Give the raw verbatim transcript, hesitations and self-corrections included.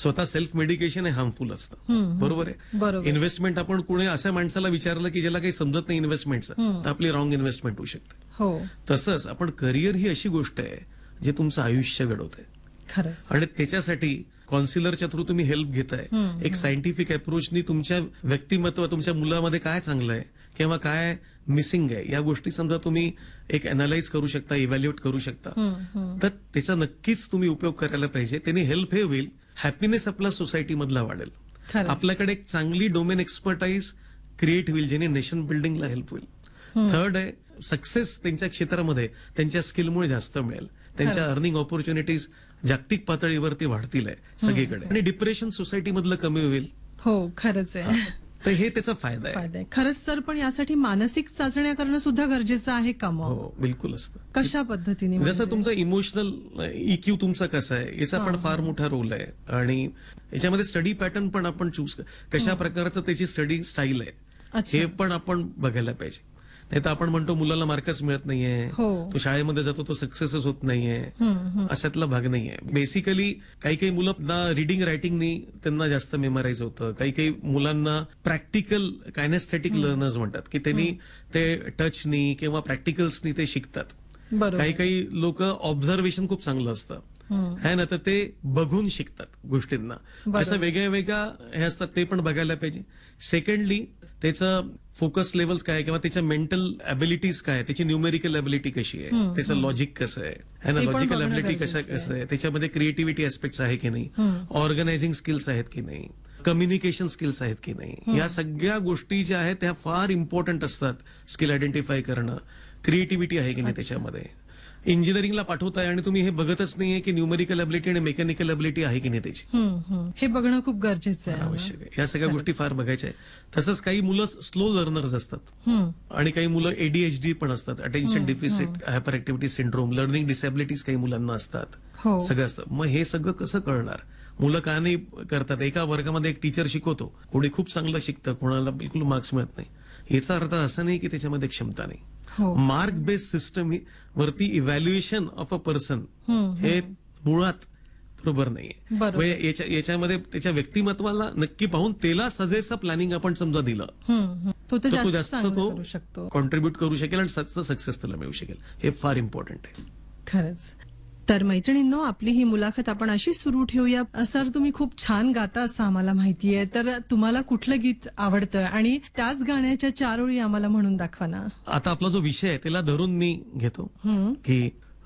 स्वतः self medication हे harmful असतं. हम्म, बरोबर आहे. बरोबर. इन्व्हेस्टमेंट आपण कुणी अशा माणसाला विचारलं की ज्याला काही समजत नाही इन्व्हेस्टमेंटचं, तर आपली रॉंग इन्व्हेस्टमेंट होऊ शकते. हो, तसंच आपण करिअर ही अशी गोष्ट आहे जे तुमचं आयुष्य घडवते खरंच. आणि त्याच्यासाठी कॉन्सिलरच्या थ्रू तुम्ही हेल्प घेताय. एक सायंटिफिक अप्रोचनी तुमच्या व्यक्तिमत्व, तुमच्या मुलामध्ये काय चांगलं आहे किंवा काय मिसिंग आहे या गोष्टी समजा तुम्ही एक अनालाइज करू शकता, इव्हॅल्युएट करू शकता. तर त्याचा नक्कीच तुम्ही उपयोग करायला पाहिजे. त्याने हेल्प हे होईल, हॅपीनेस आपला सोसायटीमधला वाढेल. खरंच. आपल्याकडे एक चांगली डोमेन एक्सपर्टाईज क्रिएट होईल ज्याने नेशन बिल्डिंगला हेल्प होईल. थर्ड आहे, सक्सेस त्यांच्या क्षेत्रामध्ये त्यांच्या स्किलमुळे जास्त मिळेल. त्यांच्या खरंच. अर्निंग ऑपॉर्च्युनिटीज जागतिक पातळीवरती वाढतील आहे सगळीकडे. आणि डिप्रेशन सोसायटीमधलं कमी होईल. हो, खरंच आहे. तर हे त्याचा फायदा आहे. फायदा आहे. खरंच तर पण यासाठी मानसिक चाचण्या करणं सुद्धा गरजेचं आहे का मग? हो, बिलकुल असतं. कशा पद्धतीने? जसं म्हणजे? तुमचा इमोशनल इक्यू तुमचा कसा आहे याचा पण फार मोठा रोल आहे. आणि याच्यामध्ये स्टडी पॅटर्न पण आपण चूज, कशा प्रकारचं त्याची स्टडी स्टाईल आहे अच्छा. हे पण आपण बघायला पाहिजे. नाही तर आपण म्हणतो मुलाला मार्कच मिळत नाहीये, हो. तो शाळेमध्ये जातो तो सक्सेसच होत नाहीये, हम्म, हम्म. अशातला भाग नाहीये. बेसिकली काही काही मुलं ना रिडिंग रायटिंगनी त्यांना जास्त मेमराईज होतं. काही काही मुलांना प्रॅक्टिकल कायनेस्थेटिक लर्नर्स म्हणतात की त्यांनी ते टचनी किंवा प्रॅक्टिकल्सनी ते शिकतात. बरोबर. काही काही लोक ऑब्झर्वेशन खूप चांगलं असतं हम्म. है ना, तर ते बघून शिकतात गोष्टींना. बरोबर. असं वेगळ्या वेगळ्या हे असतात, ते पण बघायला पाहिजे. सेकंडली त्याचं फोकस लेवल्स काय किंवा त्याच्या मेंटल अबिलिटीज काय, त्याची न्यूमेरिकल अबिलिटी कशी आहे, त्याचं लॉजिक कसं आहे है ना, ते पण लॉजिकल बघणं अबिलिटी कशा गरजेचं आहे. कसं आहे, त्याच्यामध्ये क्रिएटिव्हिटी ऍस्पेक्ट्स आहे की नाही, ऑर्गनायझिंग स्किल्स आहेत की नाही, कम्युनिकेशन स्किल्स आहेत की नाही, या सगळ्या गोष्टी ज्या आहेत त्या फार इम्पॉर्टंट असतात. स्किल आयडेंटिफाय करणं, क्रिएटिव्हिटी आहे की नाही त्याच्यामध्ये. इंजिनिअरिंगला पाठवताय आणि तुम्ही हे बघतच नाहीये की न्यूमेरिकल अबिलिटी आणि मेकॅनिकल अबिलिटी आहे की नाही त्याची. हम्म, हम्म. हे बघणं खूप गरजेचं आहे. आवश्यक आहे. या सगळ्या गोष्टी फार बघायच्या आहेत. तसंच काही मुलं स्लो लर्नर्स असतात हम्म. आणि काही मुलं एडीएचडी पण असतात, attention deficit hyper activity syndrome, learning disabilities काही मुलांना असतात. हो. सगळं असतं. मग हे सगळं कसं कळणार? मुलं का नाही करतात? एका वर्गामध्ये एक टीचर शिकवतो, कोणी खूप चांगलं शिकतं, कोणाला बिलकुल मार्क्स मिळत नाही. याचा अर्थ असा नाही की त्याच्यामध्ये क्षमता नाही. हो. मार्क बेस्ड सिस्टम वरती इव्हॅल्युएशन ऑफ अ पर्सन हम्म, हे मुळात बरोबर नाहीये. बरोबर. म्हणजे याच्या- याच्यामध्ये त्याच्या व्यक्तिमत्वाला नक्की पाहून त्याला सजेसं प्लॅनिंग आपण समजा दिलं हम्म, हम्म. तो तर तर तो जास्त जास्त चांगलं तो करू शकतो. कॉन्ट्रीब्युट करू शकेल आणि सक्सेस त्याला मिळू शकेल. हे फार इम्पॉर्टंट आहे. खरंच. तर मैत्रिणींनो, आपली ही मुलाखत आपण अशी सुरू ठेवूया. सर, तुम्ही खूप छान गाता असं आम्हाला माहितीये, तर तुम्हाला कुठलं गीत आवडतं आणि त्याच गाण्याच्या चार ओळी आम्हाला म्हणून दाखवा ना. आता आपला जो विषय आहे त्याला धरून मी घेतो हम्म. की